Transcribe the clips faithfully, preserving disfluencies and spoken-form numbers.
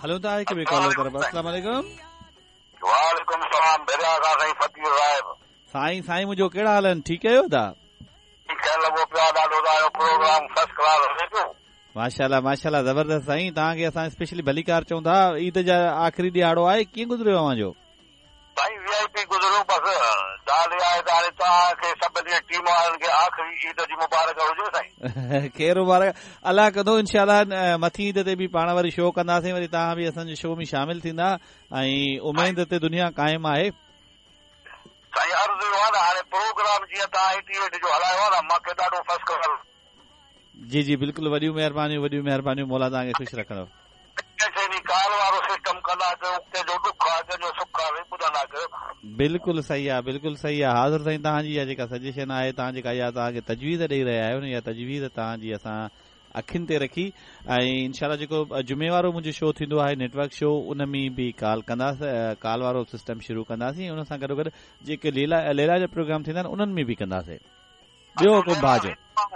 हलो था हिकु ॿिए कॉलर तरफ़। अस्सलाम वालेकुम। वालेकुम सलाम। भेरिया खां साईं फ़कीर साहिब। साईं साईं मुंहिंजो कहिड़ा हाल आहिनि? ठीकु आहियो था? ठीकु आहे, लॻो पियो आहे, ॾाढो तव्हांजो प्रोग्राम फर्स्ट क्लास हले पियो। माशाल्लाह माशाल्लाह ज़बरदस्त साईं। तव्हांखे असां स्पेशली भलीकार चऊं था। ईद जा आख़िरी ॾियारो आहे, कीअं गुज़रियो अव्हांजो? साईं वी आई पी गुज़रियो। बसि ॻाल्हि इहा आहे त हाणे तव्हांखे सभिनी टीम वारनि खे आख़िरी ईद जी मुबारक हुजे साईं। ख़ैर मुबारक अल्लाह कंदो इंशाल्लाह। मथी ईद ते बि पाण वरी शो कंदासीं, वरी तव्हां बि असांजे शो में शामिल थींदा ऐं उमेद ते दुनिया क़ाइमु आहे। साईं अर्ज़ु इहो आहे न, हाणे प्रोग्राम जीअं तव्हां एटी एट जो हलायो आहे न, मूंखे ॾाढो फर्स्ट क्लास। जी जी बिल्कुलु, वॾियूं महिरबानियूं वॾियूं महिरबानियूं। मौला तव्हांखे ख़ुशि रखंदो। काल वारो सिस्टम कंदा कयो, जो ॾुख आहे जंहिंजो सुख आहे ॿुधंदा कयो। बिल्कुलु सही आहे, बिल्कुलु सही आहे। हाज़िर साईं तव्हांजी इहा जेका सजेशन आहे, तव्हां जेका इहा तव्हांखे तजवीज़ ॾेई रहिया आहियो न, इहा तजवीज़ तव्हांजी असां अखियुनि ते रखी ऐं इंशाल्लाह जेको जुमे वारो मुंहिंजो शो थींदो आहे नेटवर्क शो, उन में बि कॉल कंदासीं, कॉल वारो सिस्टम शुरू कंदासीं। उन सां गॾो गॾु जेके लीला लीला जा प्रोग्राम थींदा आहिनि उन्हनि में बि कंदासीं। ॿियो को भाजो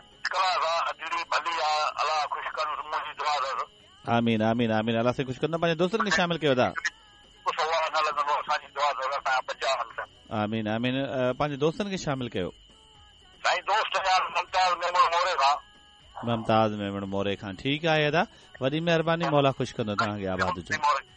आमीन आमीन आमीन। अलाह से कुझु कंदो, पंहिंजे दोस्तनि खे शामिल कयो था। आमीन आमीन। पंहिंजे दोस्तनि खे शामिल कयो। मुमताज़ मेमण मोरे खां। ठीकु आहे अदा, वॾी महिरबानी। मौला ख़ुशि कंदो तव्हांखे। आबाद हुजो।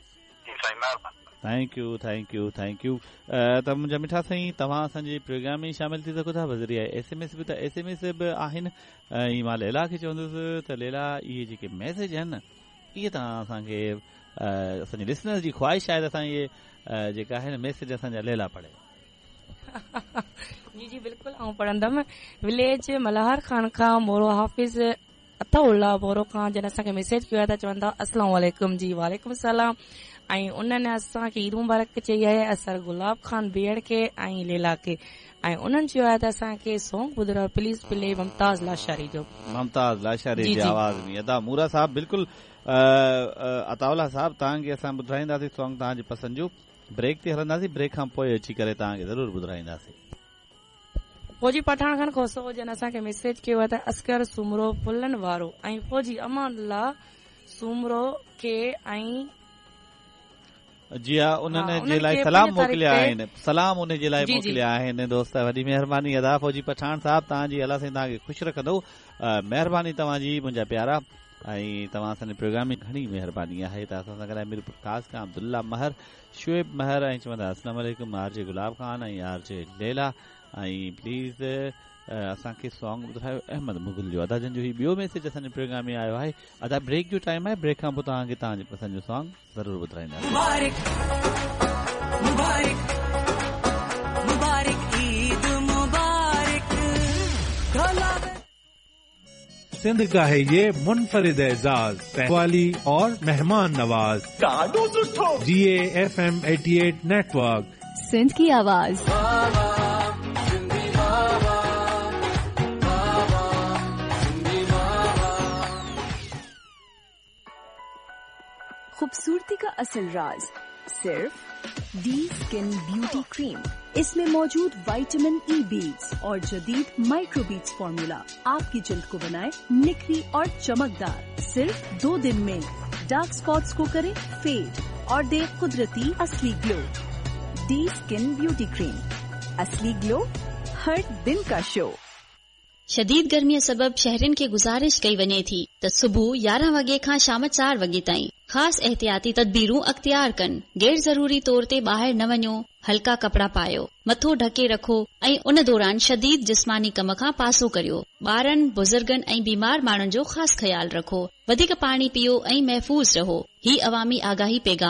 Thank U thank U thank U. त मुंहिंजा मिठा साईं, तव्हां असांजे प्रोग्राम में शामिल थी सघो था। वज़रिया एस एम एस बि त एस एम एस बि आहिनि। ऐं मां लैला खे चवंदुसि त लैला इहे जेके मैसेज आहिनि न, इहे तव्हां असांखे असांजे लिसनर्स जी ख़्वाहिश आहे त असां इहे जेका आहे न मैसेज असांजा लैला पढ़े। जी जी बिल्कुलु, आउं पढ़ंदमि। विलेज मल्हार खान खां मोरो हाफ़िज़ अथउल्ला मोरो खां जन असांखे मैसेज कयो आहे त चवनि था अस्सलाम वालेकुम। जी वालेकुम सलाम। ऐं उन्हनि असांखे ईद मुबारक चई आहे असर गुलाब खान बेड़ खे ऐं लैला खे। ऐं उन्हनि चयो आहे त असांखे song ॿुधरायो please play Mumtaz Lashari जो। मुमताज़ लाशारी जी आवाज़ में अदा मूरा साहब। बिल्कुलु अताउल्ला साहब, तव्हांखे असां ॿुधाईंदासीं सॉन्ग तव्हांजी पसंदि जो। ब्रेक ते हलंदासीं, ब्रेक खां पोइ अची करे तव्हांखे ज़रूरु ॿुधाईंदासीं। फौजी पठाण खान खोसो जन असांखे मैसेज कयो आहे त अस्कर सुमरो फुलनि वारो ऐं फौजी अमानुल्ला सुमरो खे ऐं जी हा उन्हनि जे लाइ सलाम मोकिलिया आहिनि। सलाम उन जे लाइ मोकिलिया आहिनि दोस्त। वॾी महिरबानी अदा फौजी पठाण साहब, तव्हांजी अलाह साईं तव्हांखे ख़ुशि रखंदो। महिरबानी तव्हांजी मुंहिंजा प्यारा। ऐं तव्हां असांजे प्रोग्राम में घणी महिरबानी आहे। त असां सां गॾु मीरपुर ख़ासि खां अब्दुल्ला महर, शुएब महर ऐं चवंदा अस्सलाम वालेकुम आर जे गुलाब खान ऐं आर जे लैला। ऐं प्लीज़ असांखे सॉन्ग ॿुधायो अहमद मुगल जो। अदा जन जो ही ॿियो मैसेज असांजे प्रोग्राम में आयो आहे। अदा ब्रेक जो टाइम आहे, ब्रेक खां पोइ तव्हांखे तव्हांजे पसंदि जो सॉन्ग ज़रूरु ॿुधाईंदासीं। सिंध का है ये मुनफरिद एजाज, पहवाली और मेहमान नवाज। जी A F M eighty eight network, Sindh की आवाज। खूबसूरती का असल राज सिर्फ डी स्किन ब्यूटी क्रीम। इसमें मौजूद विटामिन ई बीड्स और जदीद माइक्रो बीड्स फॉर्मूला आपकी जल्द को बनाए निखरी और चमकदार। सिर्फ दो दिन में डार्क स्पॉट्स को करे फेड और दे कुदरती असली glow. D skin beauty cream, असली ग्लो हर दिन का शो। शदीद गर्मीअ सबब शहरियुनि खे गुज़ारिश कई वञे थी त सुबुह यारहं वॻे खां शाम चार वॻे ताईं ख़ासि एहतियाती तदबीरूं अख़्तियार कनि। गैर ज़रूरी तौर ते ॿाहिरि न वञो, हल्का कपड़ा पायो, मथो ढके रखो ऐं उन दौरान शदीद जिस्मानी कम खां पासो करियो। ॿारनि, बुज़ुर्गनि ऐं बीमार माण्हुनि जो ख़ासि ख़्यालु रखो। वधीक पाणी पियो ऐं महफ़ूज़ रहो। ही अवामी आगाही पैगाम